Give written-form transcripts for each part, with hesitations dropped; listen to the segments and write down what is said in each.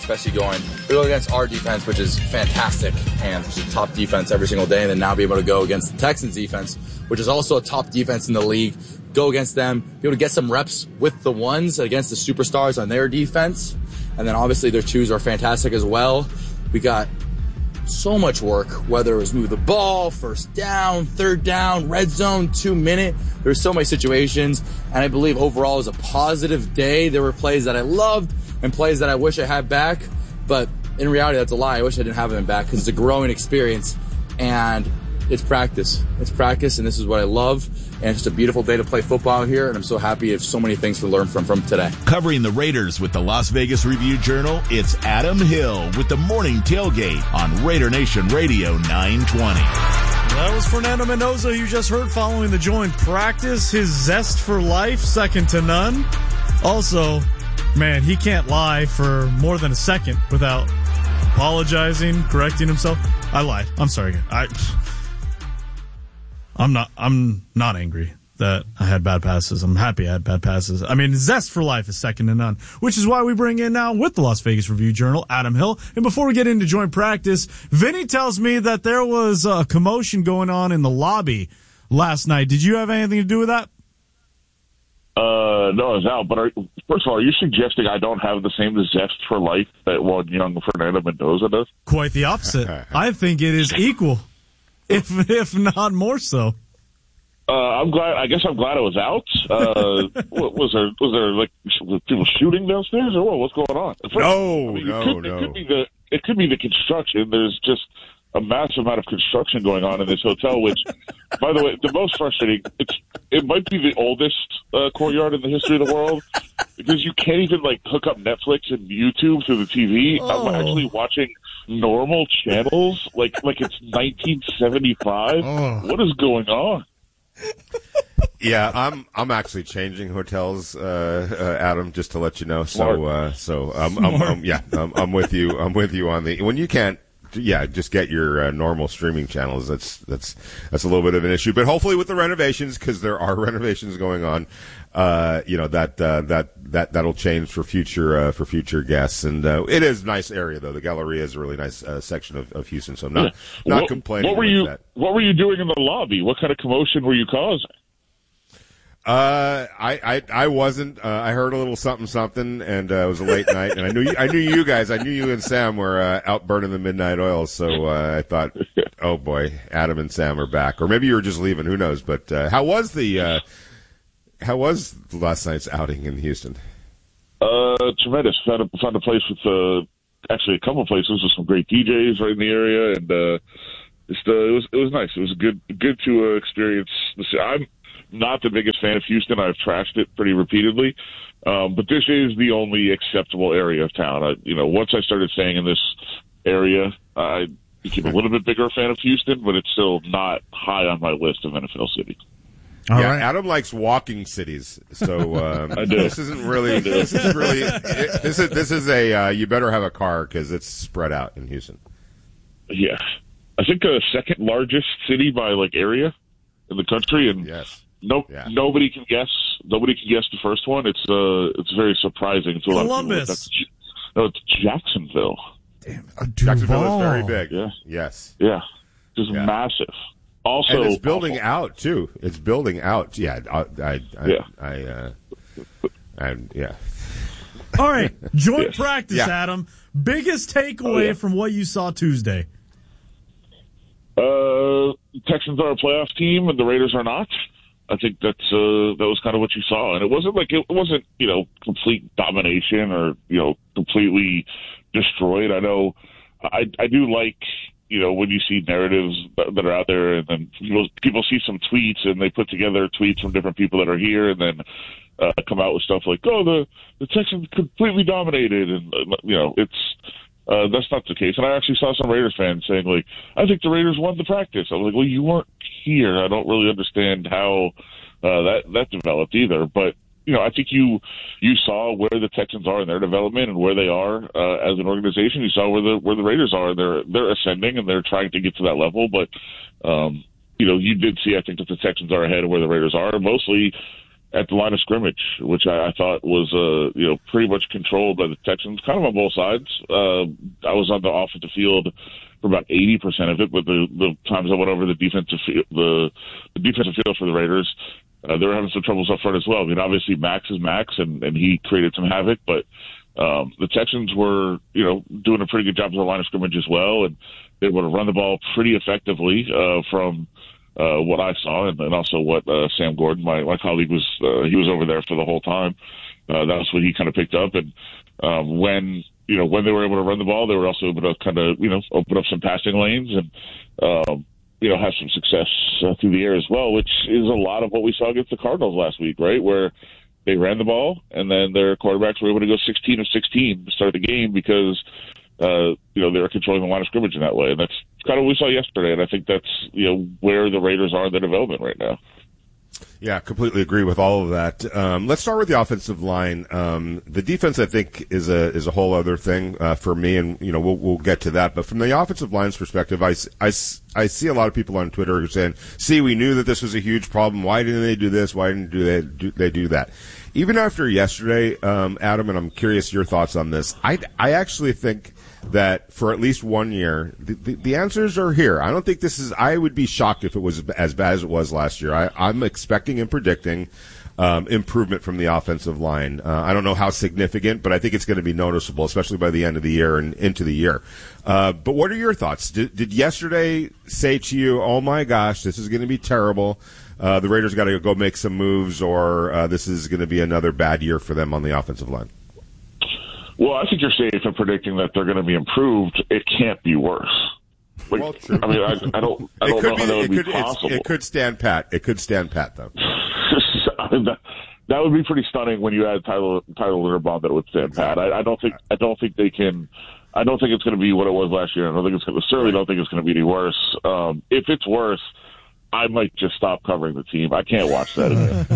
especially we go against our defense, which is fantastic, and it's a top defense every single day, and then now be able to go against the Texans defense, which is also a top defense in the league, go against them, be able to get some reps with the ones against the superstars on their defense, and then obviously their twos are fantastic as well. We got so much work, whether it was move the ball, first down, third down, red zone, 2-minute. There were so many situations, and I believe overall it was a positive day. There were plays that I loved and plays that I wish I had back, but in reality, that's a lie. I wish I didn't have them back because it's a growing experience, and it's practice. It's practice, and this is what I love. And it's just a beautiful day to play football here, and I'm so happy. I have so many things to learn from today. Covering the Raiders with the Las Vegas Review-Journal, it's Adam Hill with the Morning Tailgate on Raider Nation Radio 920. That was Fernando Mendoza you just heard following the joint practice. His zest for life, second to none. Also, man, he can't lie for more than a second without apologizing, correcting himself. I lied. I'm sorry. I'm not angry that I had bad passes. I'm happy I had bad passes. I mean, zest for life is second to none, which is why we bring in now with the Las Vegas Review-Journal, Adam Hill. And before we get into joint practice, Vinny tells me that there was a commotion going on in the lobby last night. Did you have anything to do with that? No, I was out. But first of all, are you suggesting I don't have the same zest for life that one young Fernando Mendoza does? Quite the opposite. I think it is equal. If not more so. I'm glad. I guess I'm glad I was out. Was there like people shooting downstairs or what? What's going on? It could be the construction. There's just a massive amount of construction going on in this hotel. Which, by the way, the most frustrating. It might be the oldest courtyard in the history of the world because you can't even like hook up Netflix and YouTube through the TV. Oh. I'm actually watching normal channels like it's 1975. What is going on? Yeah, I'm actually changing hotels, Adam, just to let you know. I'm with you. I'm with you on the when you can't. Yeah, just get your normal streaming channels. That's a little bit of an issue, but hopefully with the renovations, because there are renovations going on, that'll change for future guests. And it is a nice area though. The Galleria is a really nice section of Houston. So I'm not complaining. What were you doing in the lobby? What kind of commotion were you causing? I wasn't. I heard a little something, and it was a late night, and I knew you guys. I knew you and Sam were out burning the midnight oil. So I thought, oh boy, Adam and Sam are back, or maybe you were just leaving. Who knows? But how was last night's outing in Houston? Tremendous. Found a place with actually a couple of places with some great DJs right in the area, and it was nice. It was good to experience. I'm not the biggest fan of Houston. I've trashed it pretty repeatedly. But this is the only acceptable area of town. Once I started staying in this area, I became a little bit bigger fan of Houston, but it's still not high on my list of NFL cities. All right. Adam likes walking cities, so I do. This isn't really. This is a you better have a car because it's spread out in Houston. Yeah, I think the second largest city by area in the country, and yes. Nobody can guess. Nobody can guess the first one. It's very surprising to a lot of people. Columbus. It's Jacksonville. Damn, Jacksonville is very big. Yeah. Yes. Yeah. Just massive. Also, and it's building out too. It's building out. Yeah. All right. Joint practice, Yeah. Adam. Biggest takeaway from what you saw Tuesday. Texans are a playoff team and the Raiders are not. I think that was kind of what you saw, and it wasn't complete domination or completely destroyed. I know I do like when you see narratives that are out there, and then people see some tweets and they put together tweets from different people that are here, and then come out with stuff like, "Oh, the Texans completely dominated," and it's. That's not the case. And I actually saw some Raiders fans saying, I think the Raiders won the practice. I was like, well, you weren't here. I don't really understand how that developed either. But, I think you saw where the Texans are in their development and where they are as an organization. You saw where the Raiders are. They're ascending and they're trying to get to that level. But, you did see, I think, that the Texans are ahead of where the Raiders are. Mostly at the line of scrimmage, which I thought was pretty much controlled by the Texans, kind of on both sides. I was on the offensive field for about 80% of it, but the times I went over the defensive field, the defensive field for the Raiders, they were having some troubles up front as well. I mean, obviously Max is Max, and he created some havoc, but the Texans were, doing a pretty good job of the line of scrimmage as well, and they were able to run the ball pretty effectively from what I saw, and also what Sam Gordon, my colleague, was he was over there for the whole time. That's what he kind of picked up, and when they were able to run the ball, they were also able to kind of open up some passing lanes and have some success through the air as well, which is a lot of what we saw against the Cardinals last week, right? Where they ran the ball and then their quarterbacks were able to go 16 of 16 to start the game because they were controlling the line of scrimmage in that way. And that's kind of what we saw yesterday. And I think that's, where the Raiders are in their development right now. Yeah, completely agree with all of that. Let's start with the offensive line. The defense, I think, is a whole other thing for me, and we'll get to that. But from the offensive line's perspective, I see a lot of people on Twitter who are saying, "See, we knew that this was a huge problem. Why didn't they do this? Why didn't they do that?" Even after yesterday, Adam, and I'm curious your thoughts on this. I actually think that for at least 1 year, the answers are here. I don't think this is. I would be shocked if it was as bad as it was last year. I'm expecting and predicting improvement from the offensive line. I don't know how significant, but I think it's going to be noticeable, especially by the end of the year and into the year. But what are your thoughts? Did yesterday say to you, "Oh my gosh, this is going to be terrible. The Raiders got to go make some moves," or this is going to be another bad year for them on the offensive line? Well, I think you're safe in predicting that they're going to be improved. It can't be worse. Well, true. I mean, I don't know how that would be possible. It could stand pat. It could stand pat, though. I mean, that would be pretty stunning when you add Tyler Linderbaum that it would stand pat. I don't think they can. I don't think it's going to be what it was last year. I don't think certainly don't think it's going to be any worse. If it's worse, I might just stop covering the team. I can't watch that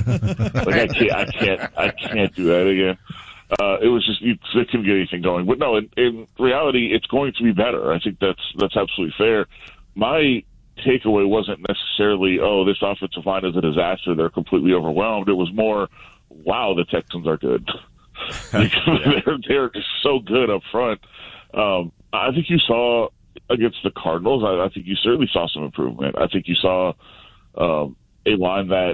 again. I can't do that again. It was just they couldn't get anything going. But no, in reality, it's going to be better. I think that's absolutely fair. My takeaway wasn't necessarily, this offensive line is a disaster. They're completely overwhelmed. It was more, wow, the Texans are good. They're just so good up front. I think you saw against the Cardinals, I think you certainly saw some improvement. I think you saw a line that,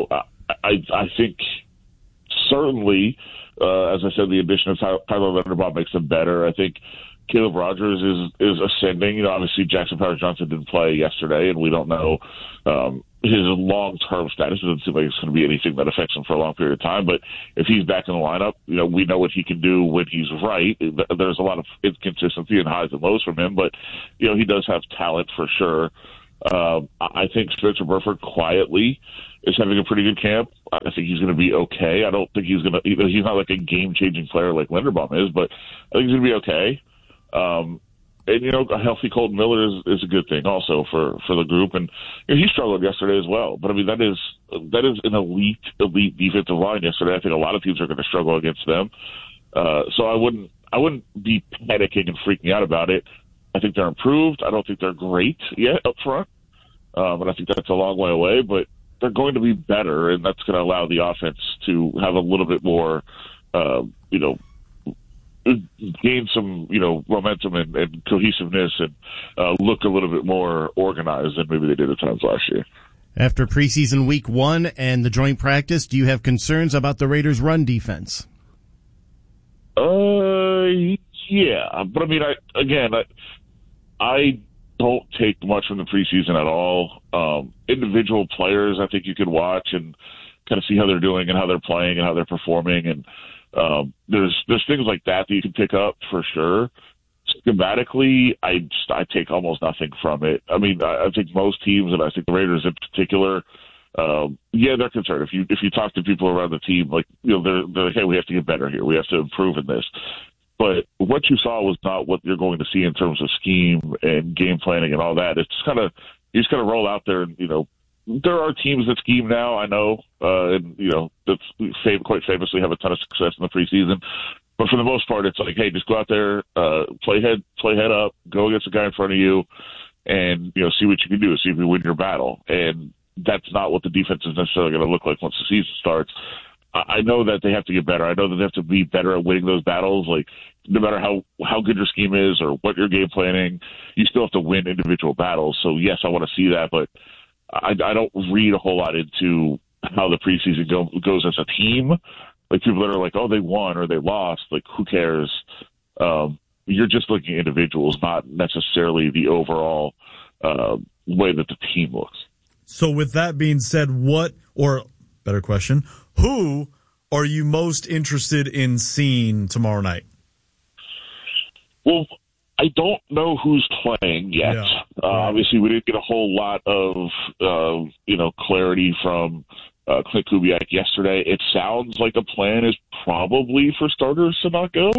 I think certainly, as I said, the addition of Tyler Linderbaum makes them better. I think Caleb Rogers is ascending. Obviously Jackson Powers-Johnson didn't play yesterday, and we don't know his long-term status. It doesn't seem like it's going to be anything that affects him for a long period of time. But if he's back in the lineup, we know what he can do when he's right. There's a lot of inconsistency and highs and lows from him, but he does have talent for sure. I think Spencer Burford quietly is having a pretty good camp. I think he's going to be okay. I don't think he's going to. He's not like a game-changing player like Linderbaum is, but I think he's going to be okay. And a healthy Colton Miller is a good thing also for the group. And he struggled yesterday as well. But I mean that is an elite defensive line yesterday. I think a lot of teams are going to struggle against them. So I wouldn't be panicking and freaking out about it. I think they're improved. I don't think they're great yet up front, but I think that's a long way away. But they're going to be better, and that's going to allow the offense to have a little bit more, gain some, momentum and cohesiveness and look a little bit more organized than maybe they did at times last year. After preseason week 1 and the joint practice, do you have concerns about the Raiders' run defense? Yeah, but I mean, I don't take much from the preseason at all. Individual players, I think you could watch and kind of see how they're doing and how they're playing and how they're performing. And there's things like that you can pick up for sure. Schematically, I take almost nothing from it. I mean, I think most teams, and I think the Raiders in particular, they're concerned. If you talk to people around the team, like they're like, hey, we have to get better here. We have to improve in this. But what you saw was not what you're going to see in terms of scheme and game planning and all that. It's just you just kind of roll out there and, there are teams that scheme now, I know, and, that's quite famously have a ton of success in the preseason. But for the most part, it's like, hey, just go out there, play head up, go against the guy in front of you, and, see what you can do, see if you win your battle. And that's not what the defense is necessarily going to look like once the season starts. I know that they have to get better. I know that they have to be better at winning those battles. Like, no matter how good your scheme is or what you're game planning, you still have to win individual battles. So, yes, I want to see that, but I don't read a whole lot into how the preseason goes as a team. Like, people that are like, oh, they won or they lost, like, who cares? You're just looking at individuals, not necessarily the overall way that the team looks. So with that being said, better question, who are you most interested in seeing tomorrow night? Well, I don't know who's playing yet. Yeah. Obviously, we didn't get a whole lot of clarity from Clint Kubiak yesterday. It sounds like the plan is probably for starters to not go.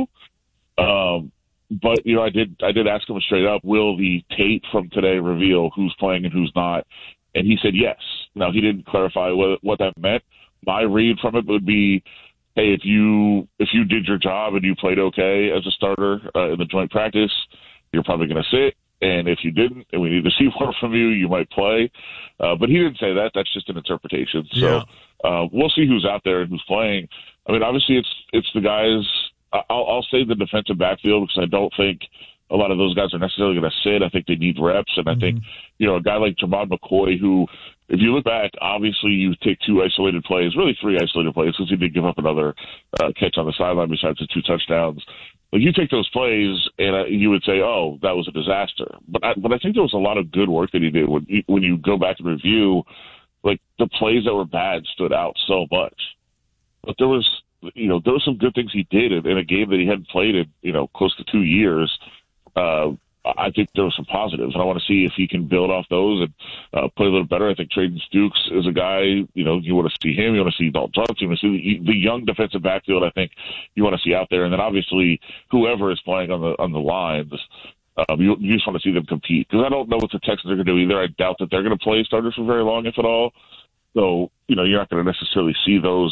But I did ask him straight up, will the tape from today reveal who's playing and who's not? And he said yes. Now, he didn't clarify what that meant. My read from it would be, hey, if you did your job and you played okay as a starter in the joint practice, you're probably going to sit. And if you didn't, and we need to see more from you, you might play. But he didn't say that. That's just an interpretation. So we'll see who's out there and who's playing. I mean, obviously it's the guys. I'll say the defensive backfield because I don't think a lot of those guys are necessarily going to sit. I think they need reps. And I think, a guy like Jermod McCoy, who, if you look back, obviously you take two isolated plays, really three isolated plays, because he did give up another catch on the sideline besides the two touchdowns. Like, you take those plays and you would say, oh, that was a disaster. But I think there was a lot of good work that he did. When you go back and review, like, the plays that were bad stood out so much. But there was some good things he did in a game that he hadn't played in, close to 2 years. I think there were some positives, and I want to see if he can build off those and play a little better. I think Traden Stukes is a guy, you want to see him. You want to see Dalton Johnson. You want to see the young defensive backfield, I think, you want to see out there. And then, obviously, whoever is playing on the lines, you just want to see them compete. Because I don't know what the Texans are going to do either. I doubt that they're going to play starters for very long, if at all. So, you're not going to necessarily see those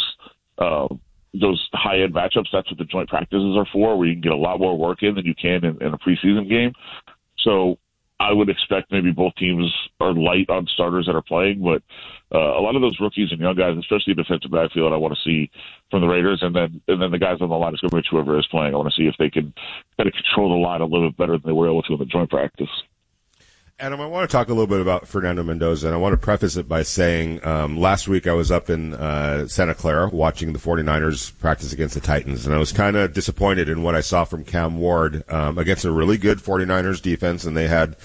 high-end matchups. That's what the joint practices are for, where you can get a lot more work in than you can in a preseason game. So I would expect maybe both teams are light on starters that are playing, but a lot of those rookies and young guys, especially defensive backfield, I want to see from the Raiders, and then the guys on the line of scrimmage, whoever is playing, I want to see if they can kind of control the line a little bit better than they were able to in the joint practice. Adam, I want to talk a little bit about Fernando Mendoza, and I want to preface it by saying last week I was up in Santa Clara watching the 49ers practice against the Titans, and I was kind of disappointed in what I saw from Cam Ward against a really good 49ers defense, and they had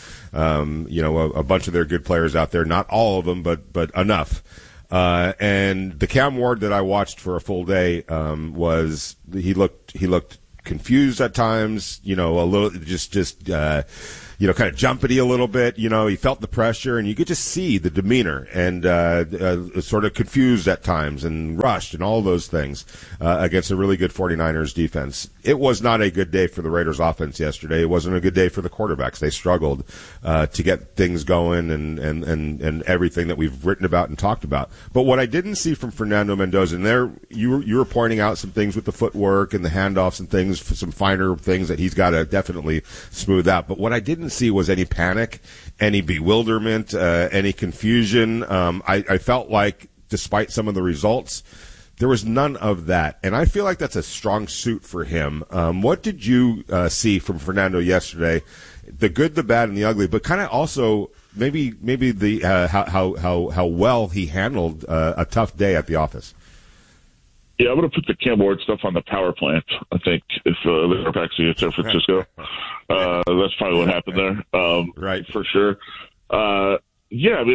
a bunch of their good players out there, not all of them, but enough. And the Cam Ward that I watched for a full day was he looked confused at times, a little kind of jumpity a little bit. He felt the pressure, and you could just see the demeanor and sort of confused at times and rushed and all those things against a really good 49ers defense. It was not a good day for the Raiders offense yesterday. It wasn't a good day for the quarterbacks. They struggled to get things going and everything that we've written about and talked about. But what I didn't see from Fernando Mendoza, and there you were pointing out some things with the footwork and the handoffs and things, some finer things that he's got to definitely smooth out. But what I didn't see was any panic, any bewilderment, any confusion. I felt like, despite some of the results, there was none of that. And I feel like that's a strong suit for him. What did you see from Fernando yesterday? The good, the bad, and the ugly, but kind of also maybe the how well he handled a tough day at the office. Yeah, I'm going to put the Cam Ward stuff on the power plant, I think, if they're back to San Francisco. That's probably what happened there. Right. For sure. Yeah, I mean,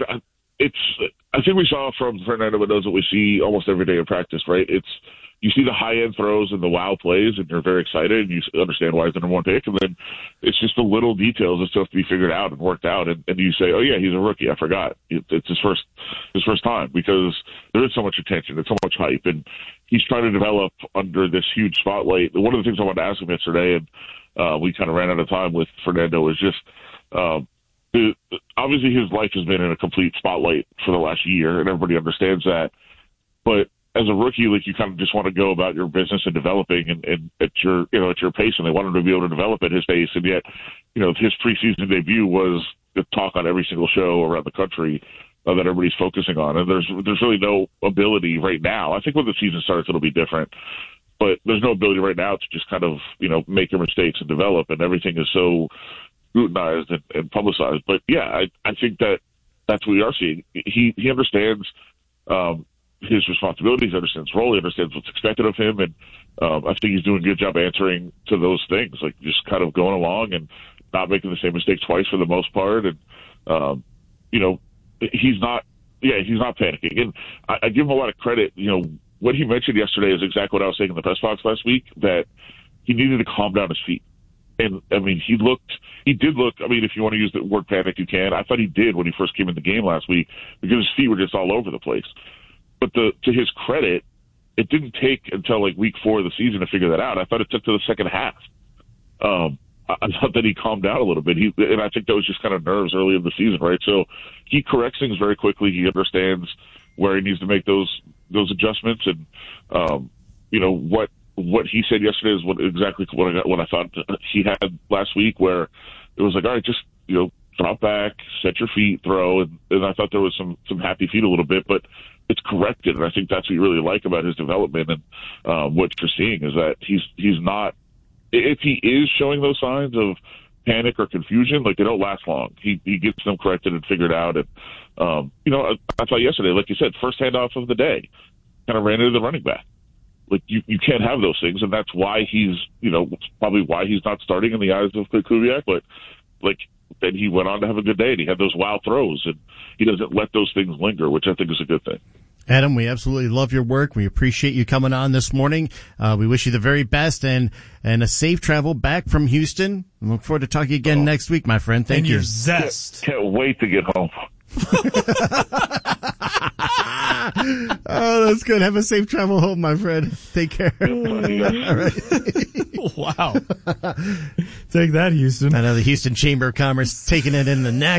I think we saw from Fernando Mendoza what we see almost every day in practice, right? You see the high-end throws and the wow plays, and you're very excited, and you understand why he's the number one pick, and then it's just the little details that still have to be figured out and worked out, and you say, oh, yeah, he's a rookie. I forgot. It's his first time, because there is so much attention. There's so much hype, and he's trying to develop under this huge spotlight. One of the things I wanted to ask him yesterday, and we kind of ran out of time with Fernando, is just obviously his life has been in a complete spotlight for the last year, and everybody understands that. But as a rookie, like, you kind of just want to go about your business and developing and at your pace, and they want him to be able to develop at his pace. And yet, his preseason debut was the talk on every single show around the country. that everybody's focusing on. And there's really no ability right now. I think when the season starts, it'll be different. But there's no ability right now to just kind of, make your mistakes and develop, and everything is so routinized and publicized. But yeah, I think that's what we are seeing. He understands his responsibilities, understands his role, he understands what's expected of him, and I think he's doing a good job answering to those things, like just kind of going along and not making the same mistake twice for the most part. And he's not panicking, and I give him a lot of credit. What he mentioned yesterday is exactly what I was saying in the press box last week, that he needed to calm down his feet. And, I mean, he did look, I mean, if you want to use the word panic, you can. I thought he did when he first came in the game last week, because his feet were just all over the place. But to his credit, it didn't take until like week 4 of the season to figure that out. I thought it took to the second half. I thought that he calmed down a little bit. And I think that was just kind of nerves early in the season, right? So he corrects things very quickly. He understands where he needs to make those adjustments. And, what he said yesterday is exactly what I thought he had last week, where it was like, all right, just, drop back, set your feet, throw. And I thought there was some happy feet a little bit, but it's corrected. And I think that's what you really like about his development. And what you're seeing is that he's not, if he is showing those signs of panic or confusion, like, they don't last long. He gets them corrected and figured out. And, I thought yesterday, like you said, first handoff of the day, kind of ran into the running back. Like, you can't have those things, and that's why he's, probably why he's not starting in the eyes of Kubiak. But, like, then he went on to have a good day, and he had those wild throws, and he doesn't let those things linger, which I think is a good thing. Adam, we absolutely love your work. We appreciate you coming on this morning. We wish you the very best and a safe travel back from Houston. I look forward to talking again next week, my friend. Thank you. Your zest. Can't wait to get home. Oh, that's good. Have a safe travel home, my friend. Take care. All right. Wow. Take that, Houston. I know the Houston Chamber of Commerce taking it in the neck.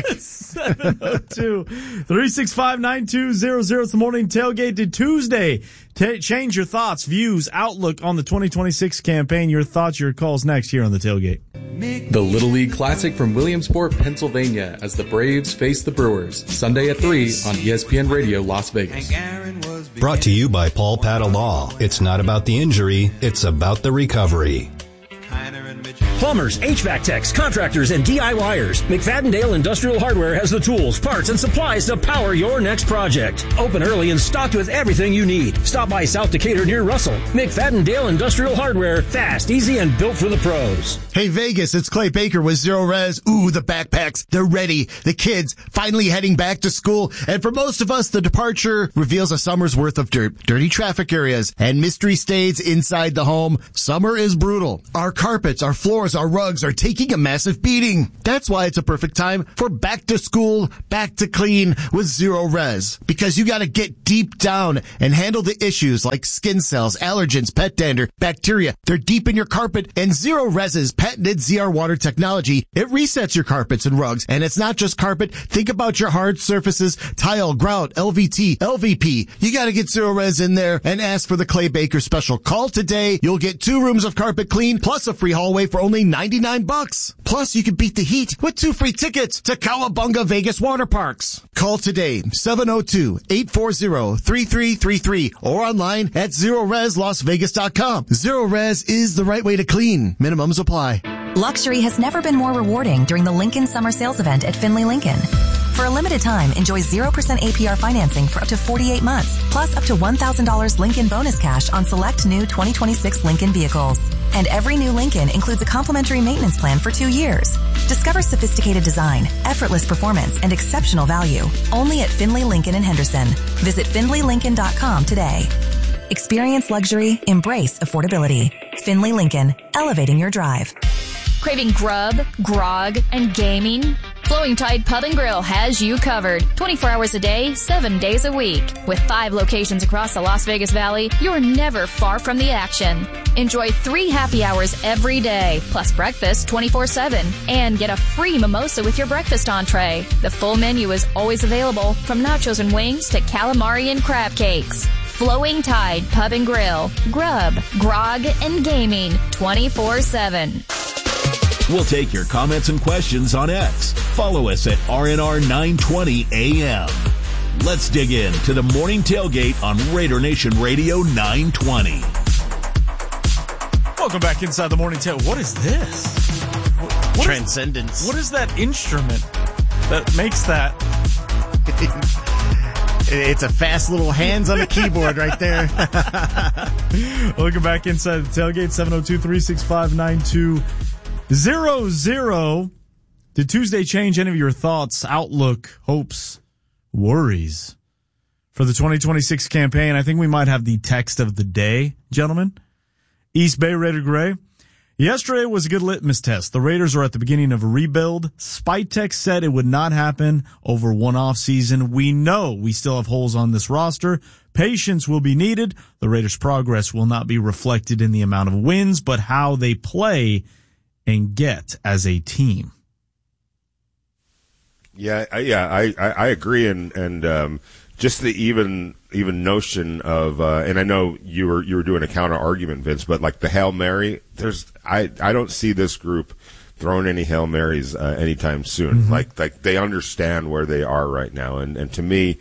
702-365-9200. It's the morning tailgate to Tuesday. Change your thoughts, views, outlook on the 2026 campaign. Your thoughts, your calls next here on the tailgate. The Little League Classic from Williamsport, Pennsylvania, as the Braves face the Brewers. Sunday at 3 on ESPN Radio, Las Vegas. Brought to you by Paul Patta Law. It's not about the injury, it's about the recovery. Plumbers, HVAC techs, contractors, and DIYers. McFadden-Dale Industrial Hardware has the tools, parts, and supplies to power your next project. Open early and stocked with everything you need. Stop by South Decatur near Russell. McFadden-Dale Industrial Hardware. Fast, easy, and built for the pros. Hey Vegas, it's Clay Baker with Zero Res. Ooh, the backpacks, they're ready. The kids finally heading back to school. And for most of us, the departure reveals a summer's worth of dirt, dirty traffic areas, and mystery stays inside the home. Summer is brutal. Our carpets, our floors, our rugs are taking a massive beating. That's why it's a perfect time for back to school, back to clean with Zero Res. Because you gotta get deep down and handle the issues like skin cells, allergens, pet dander, bacteria. They're deep in your carpet, and Zero Res's patented ZR water technology, it resets your carpets and rugs. And it's not just carpet. Think about your hard surfaces, tile, grout, LVT, LVP. You gotta get Zero Res in there and ask for the Clay Baker special. Call today. You'll get 2 rooms of carpet clean plus a free hallway for only $99. Plus, you can beat the heat with 2 free tickets to Cowabunga Vegas Water Parks. Call today, 702-840-3333, or online at ZeroResLasVegas.com. Zero Res is the right way to clean. Minimums apply. Luxury has never been more rewarding during the Lincoln Summer Sales Event at Finley Lincoln. For a limited time, enjoy 0% APR financing for up to 48 months, plus up to $1,000 Lincoln bonus cash on select new 2026 Lincoln vehicles. And every new Lincoln includes a complimentary maintenance plan for 2 years. Discover sophisticated design, effortless performance, and exceptional value. Only at Finley Lincoln in Henderson. Visit FinleyLincoln.com today. Experience luxury, embrace affordability. Finley Lincoln, elevating your drive. Craving grub, grog, and gaming? Flowing Tide Pub and Grill has you covered. 24 hours a day, 7 days a week. With 5 locations across the Las Vegas Valley, you're never far from the action. Enjoy 3 happy hours every day, plus breakfast 24/7. And get a free mimosa with your breakfast entree. The full menu is always available, from nachos and wings to calamari and crab cakes. Flowing Tide Pub and Grill. Grub, grog, and gaming 24/7. We'll take your comments and questions on X. Follow us at RNR920 AM. Let's dig in to the Morning Tailgate on Raider Nation Radio 920. Welcome back inside the Morning Tail. What is this? What Transcendence. What is that instrument that makes that? It's a fast little hands on the keyboard right there. Welcome back inside the tailgate, 702-365-9200. Did Tuesday change any of your thoughts, outlook, hopes, worries for the 2026 campaign? I think we might have the text of the day, gentlemen. East Bay Raider Gray. Yesterday was a good litmus test. The Raiders are at the beginning of a rebuild. Spytek said it would not happen over one off season. We know we still have holes on this roster. Patience will be needed. The Raiders' progress will not be reflected in the amount of wins, but how they play and get as a team. I agree, and just the even notion of, and I know you were doing a counter argument, Vince, but like the Hail Mary, I don't see this group throwing any Hail Marys anytime soon. Mm-hmm. Like they understand where they are right now, and to me,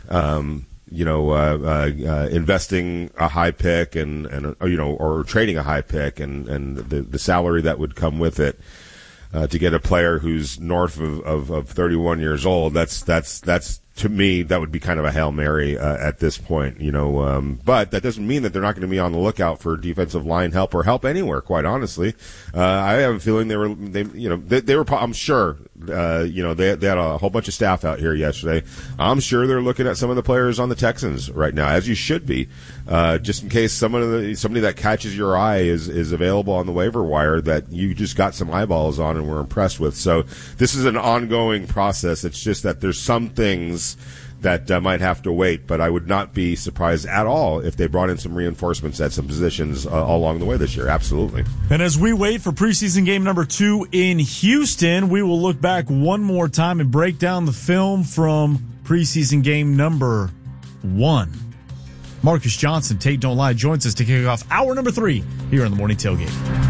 investing a high pick and or trading a high pick and the salary that would come with it. To get a player who's north of 31 years old, that's to me, that would be kind of a Hail Mary at this point, but that doesn't mean that they're not going to be on the lookout for defensive line help or help anywhere, quite honestly. I have a feeling they were, I'm sure, they had a whole bunch of staff out here yesterday. I'm sure they're looking at some of the players on the Texans right now, as you should be, just in case somebody that catches your eye is available on the waiver wire that you just got some eyeballs on and were impressed with. So this is an ongoing process. It's just that there's some things that might have to wait, but I would not be surprised at all if they brought in some reinforcements at some positions along the way this year. Absolutely. And as we wait for preseason game number 2 in Houston, we will look back one more time and break down the film from preseason game number 1. Marcus Johnson, Tate Don't Lie, joins us to kick off hour number 3 here on the Morning Tailgate.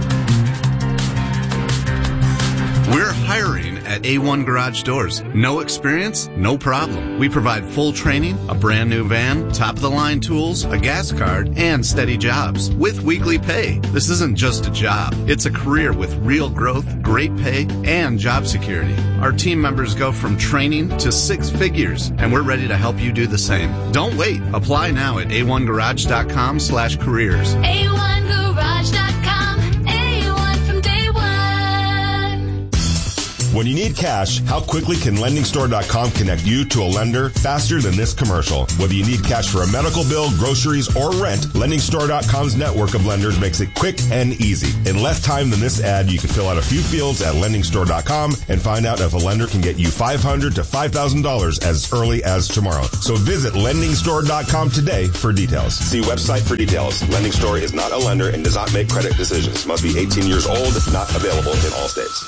We're hiring at A1 Garage Doors. No experience? No problem. We provide full training, a brand new van, top-of-the-line tools, a gas card, and steady jobs with weekly pay. This isn't just a job. It's a career with real growth, great pay, and job security. Our team members go from training to 6 figures, and we're ready to help you do the same. Don't wait. Apply now at a1garage.com/careers. A1garage.com. A1 from day one. When you need cash, how quickly can LendingStore.com connect you to a lender faster than this commercial? Whether you need cash for a medical bill, groceries, or rent, LendingStore.com's network of lenders makes it quick and easy. In less time than this ad, you can fill out a few fields at LendingStore.com and find out if a lender can get you $500 to $5,000 as early as tomorrow. So visit LendingStore.com today for details. See website for details. Lending Store is not a lender and does not make credit decisions. Must be 18 years old. Not available in all states.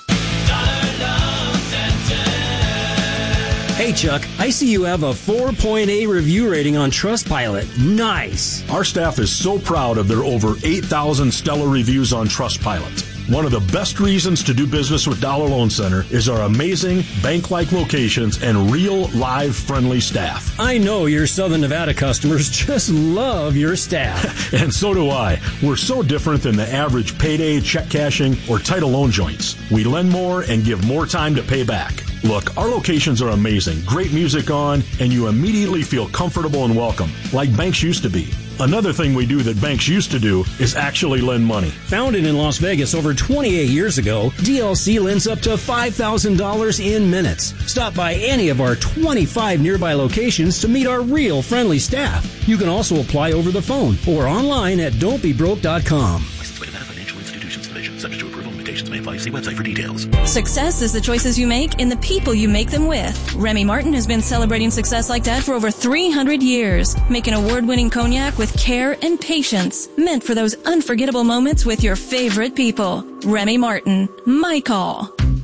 Hey, Chuck, I see you have a 4.8 review rating on Trustpilot. Nice. Our staff is so proud of their over 8,000 stellar reviews on Trustpilot. One of the best reasons to do business with Dollar Loan Center is our amazing bank-like locations and real, live, friendly staff. I know your Southern Nevada customers just love your staff. And so do I. We're so different than the average payday, check cashing, or title loan joints. We lend more and give more time to pay back. Look, our locations are amazing, great music on, and you immediately feel comfortable and welcome, like banks used to be. Another thing we do that banks used to do is actually lend money. Founded in Las Vegas over 28 years ago, DLC lends up to $5,000 in minutes. Stop by any of our 25 nearby locations to meet our real friendly staff. You can also apply over the phone or online at don'tbebroke.com. Subject to approval, limitations may apply. See website for details. Success is the choices you make and the people you make them with. Remy Martin has been celebrating success like that for over 300 years, making award-winning cognac with care and patience, meant for those unforgettable moments with your favorite people. Remy Martin, my call.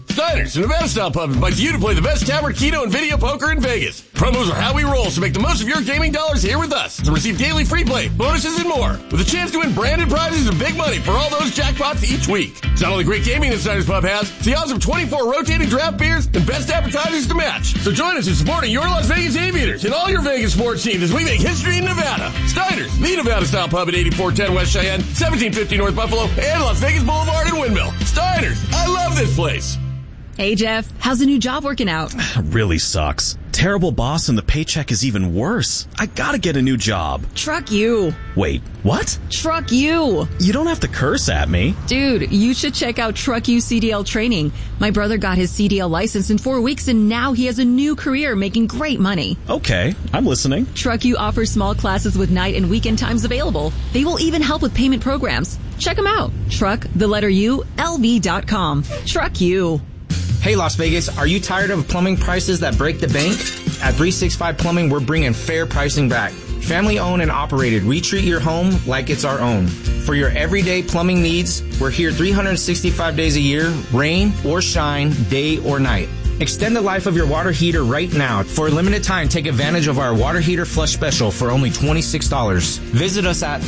Steiner's, a Nevada-style pub, invites you to play the best tavern, keno, and video poker in Vegas. Promos are how we roll, so make the most of your gaming dollars here with us to receive daily free play, bonuses, and more, with a chance to win branded prizes and big money for all those jackpots each week. It's not only great gaming that Steiner's Pub has, it's the odds of 24 rotating draft beers and best appetizers to match. So join us in supporting your Las Vegas Aviators and all your Vegas sports teams as we make history in Nevada. Steiner's, the Nevada-style pub at 8410 West Cheyenne, 1750 North Buffalo, and Las Vegas Boulevard in Windmill. Steiner's, I love this place. Hey, Jeff, how's the new job working out? Really sucks. Terrible boss and the paycheck is even worse. I gotta get a new job. Truck you. Wait, what? Truck you. You don't have to curse at me. Dude, you should check out Truck You CDL training. My brother got his CDL license in 4 weeks and now he has a new career making great money. Okay, I'm listening. Truck You offers small classes with night and weekend times available. They will even help with payment programs. Check them out. Truck, the letter U, LV.com. Truck You. Hey Las Vegas, are you tired of plumbing prices that break the bank? At 365 Plumbing, we're bringing fair pricing back. Family owned and operated, we treat your home like it's our own. For your everyday plumbing needs, we're here 365 days a year, rain or shine, day or night. Extend the life of your water heater right now. For a limited time, take advantage of our water heater flush special for only $26. Visit us at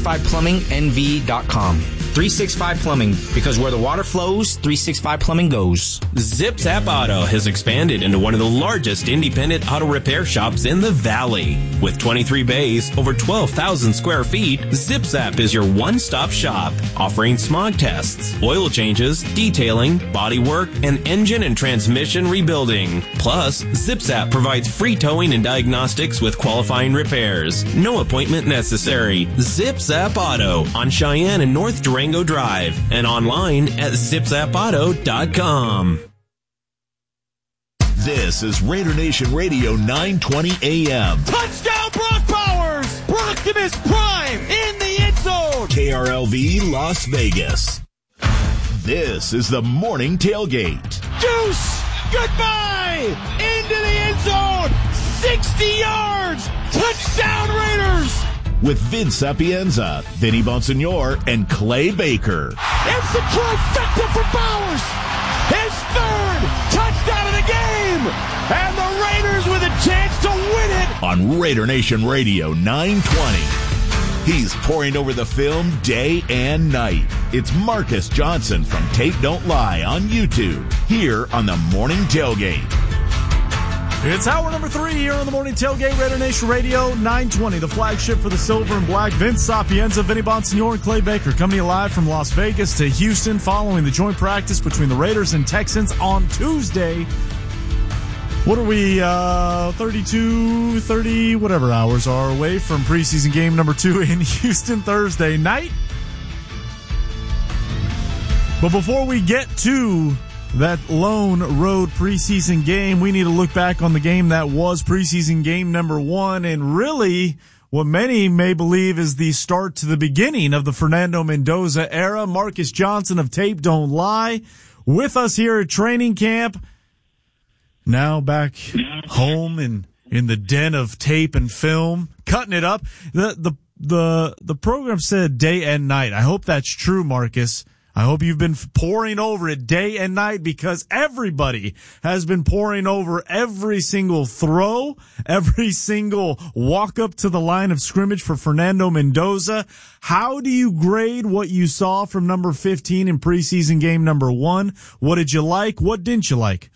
365plumbingnv.com. 365 Plumbing, because where the water flows, 365 Plumbing goes. Zip Zap Auto has expanded into one of the largest independent auto repair shops in the Valley. With 23 bays, over 12,000 square feet, Zip Zap is your one-stop shop, offering smog tests, oil changes, detailing, body work, and engine and transmission rebuilding. Plus, Zip Zap provides free towing and diagnostics with qualifying repairs. No appointment necessary. Zip Zap Auto on Cheyenne and North Durango Drive and online at zipzapauto.com. This is Raider Nation Radio 920 AM. Touchdown Brock Bowers! Proctimus Prime in the end zone! KRLV Las Vegas. This is the Morning Tailgate. Deuce! Goodbye! Into the end zone! 60 yards! Touchdown Raiders! With Vince Sapienza, Vinny Bonsignor, and Clay Baker. It's the trifecta for Bowers! His third touchdown of the game! And the Raiders with a chance to win it! On Raider Nation Radio 920. He's pouring over the film day and night. It's Marcus Johnson from Tape Don't Lie on YouTube, here on the Morning Tailgate. It's hour number 3 here on the Morning Tailgate, Raider Nation Radio 920, the flagship for the silver and black. Vince Sapienza, Vinny Bonsignor, and Clay Baker coming to you live from Las Vegas to Houston following the joint practice between the Raiders and Texans on Tuesday. What are we, 30 whatever hours are away from preseason game number 2 in Houston Thursday night. But before we get to that lone road preseason game, we need to look back on the game that was preseason game number 1, and really what many may believe is the start to the beginning of the Fernando Mendoza era. Marcus Johnson of Tape Don't Lie with us here at training camp. Now back home in the den of tape and film, cutting it up. The program said day and night. I hope that's true, Marcus. I hope you've been poring over it day and night, because everybody has been poring over every single throw, every single walk up to the line of scrimmage for Fernando Mendoza. How do you grade what you saw from number 15 in preseason game number 1? What did you like? What didn't you like?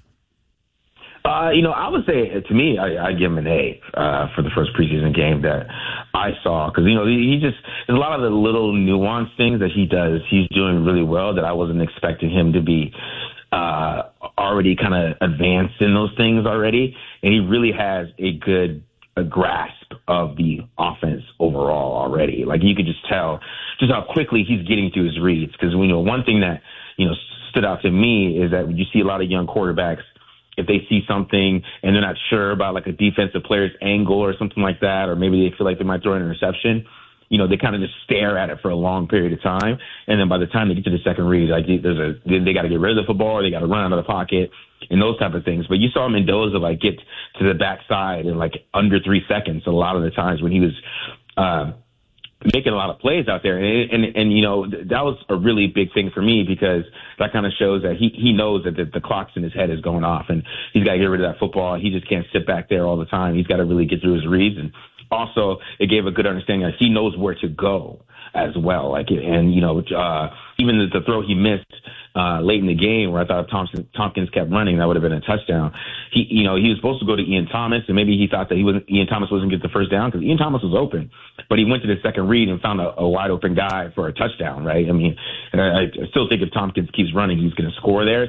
I would say, to me, I give him an A for the first preseason game that I saw. Because, there's a lot of the little nuanced things that he does. He's doing really well that I wasn't expecting him to be already kind of advanced in those things already. And he really has a good grasp of the offense overall already. Like, you could just tell just how quickly he's getting through his reads. Because, one thing that, stood out to me is that when you see a lot of young quarterbacks, if they see something and they're not sure about like a defensive player's angle or something like that, or maybe they feel like they might throw an interception, they kind of just stare at it for a long period of time. And then by the time they get to the second read, like they got to get rid of the football, or they got to run out of the pocket and those type of things. But you saw Mendoza like get to the backside in like under 3 seconds a lot of the times when he was making a lot of plays out there. And you know, that was a really big thing for me because that kind of shows that he knows that the clock's in his head is going off and he's got to get rid of that football. He just can't sit back there all the time. He's got to really get through his reads. And also it gave a good understanding that he knows where to go as well. Like, and you know, even the throw he missed late in the game where I thought if Tompkins kept running, that would have been a touchdown. He was supposed to go to Ian Thomas, and maybe he thought that Ian Thomas wasn't going to get the first down because Ian Thomas was open, but he went to the second read and found a wide open guy for a touchdown, right? I mean, and I still think if Tompkins keeps running, he's going to score there.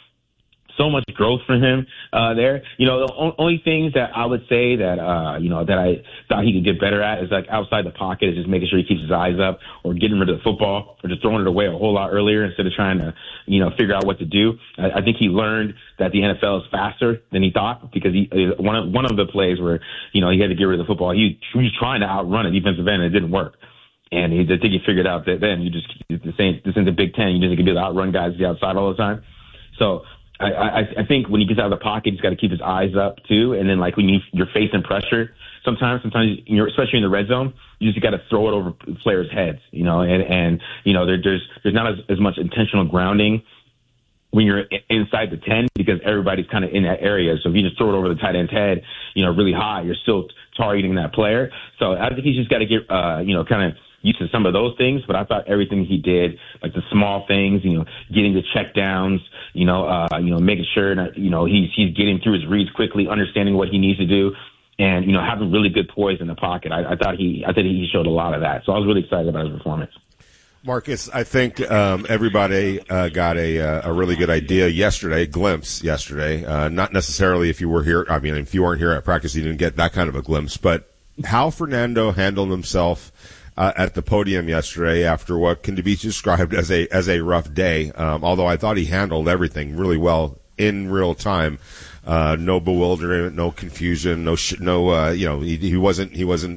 So much growth for him there. You know, the only things that I would say that, you know, that I thought he could get better at is like outside the pocket is just making sure he keeps his eyes up or getting rid of the football or just throwing it away a whole lot earlier instead of trying to, you know, figure out what to do. I think he learned that the NFL is faster than he thought because one of the plays where, you know, he had to get rid of the football, he was trying to outrun a defensive end and it didn't work. And I think he figured out that then this isn't the Big Ten. You just can be able to outrun guys to the outside all the time. So, I think when he gets out of the pocket, he's got to keep his eyes up too. And then like when you're facing pressure, sometimes especially in the red zone, you just got to throw it over players' heads, you know. And you know there's not as much intentional grounding when you're inside the 10 because everybody's kind of in that area. So if you just throw it over the tight end's head, you know, really high, you're still targeting that player. So I think he's just got to get you know, kind of used to some of those things, but I thought everything he did, like the small things, you know, getting the check downs, you know, making sure that, you know, he's getting through his reads quickly, understanding what he needs to do, and, you know, having really good poise in the pocket. I thought he showed a lot of that. So I was really excited about his performance. Marcus, I think everybody got a really good idea glimpse yesterday. Not necessarily if you were here. I mean, if you weren't here at practice, you didn't get that kind of a glimpse, but how Fernando handled himself at the podium yesterday after what can be described as a rough day. Although I thought he handled everything really well in real time. No bewilderment, no confusion, he wasn't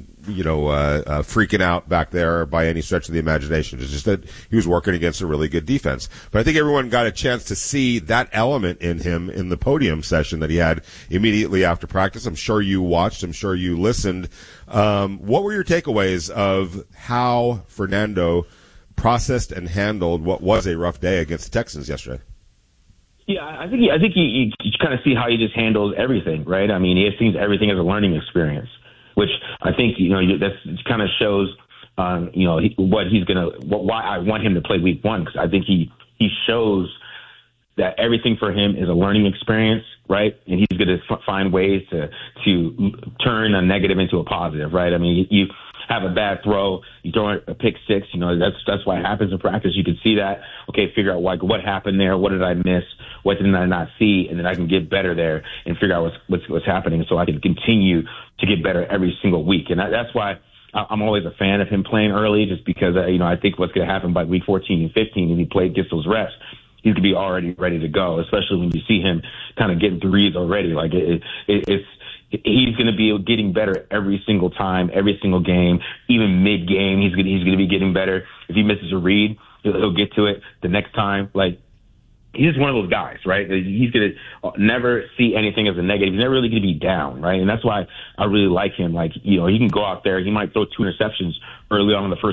freaking out back there by any stretch of the imagination. It's just that he was working against a really good defense. But I think everyone got a chance to see that element in him in the podium session that he had immediately after practice. I'm sure you watched. I'm sure you listened. What were your takeaways of how Fernando processed and handled what was a rough day against the Texans yesterday? Yeah, I think you kind of see how he just handles everything, right? I mean, he sees everything as a learning experience, which I think, you know, that kind of shows, you know, why I want him to play week one, because I think he shows that everything for him is a learning experience, right? And he's going to find ways to turn a negative into a positive, right? I mean, you have a bad throw, you throw a pick six, you know, that's what happens in practice. You can see that, okay, figure out like what happened there, what did I miss, what did I not see, and then I can get better there and figure out what's happening so I can continue to get better every single week. And that's why I'm always a fan of him playing early, just because, you know, I think what's going to happen by week 14 and 15, if he gets those reps, he's going to be already ready to go, especially when you see him kind of getting threes already. Like he's going to be getting better every single time, every single game, even mid-game. He's going to be getting better. If he misses a read, he'll get to it the next time. Like, he's just one of those guys, right? He's going to never see anything as a negative. He's never really going to be down, right? And that's why I really like him. Like, you know, he can go out there. He might throw 2 interceptions early on in the first